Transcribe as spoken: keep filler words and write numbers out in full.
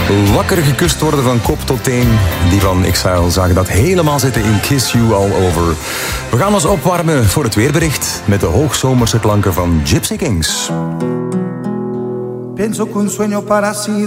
Wakker gekust worden van kop tot teen. Die van Exile zagen dat helemaal zitten in Kiss You All Over. We gaan ons opwarmen voor het weerbericht met de hoogzomerse klanken van Gypsy Kings. Pienso que un sueño para sí